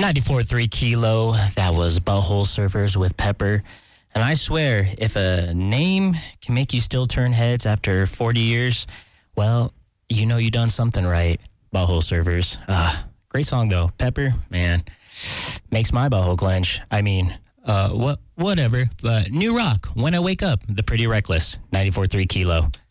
94.3 Kilo. That was Butthole Surfers with Pepper. And I swear, if a name can make you still turn heads after 40 years, well, you know you done something right. Butthole Surfers. Great song, though. Pepper, man, makes my butthole clench. I mean, whatever. But new rock, When I Wake Up, The Pretty Reckless, 94.3 Kilo.